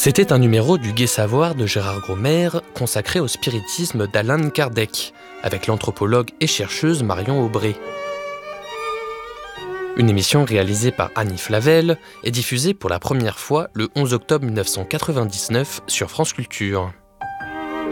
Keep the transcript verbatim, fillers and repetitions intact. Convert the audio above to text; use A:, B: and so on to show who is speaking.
A: C'était un numéro du Gai Savoir de Gérard Gromer consacré au spiritisme d'Allan Kardec, avec l'anthropologue et chercheuse Marion Aubray. Une émission réalisée par Annie Flavel et diffusée pour la première fois le onze octobre mille neuf cent quatre-vingt-dix-neuf sur France Culture.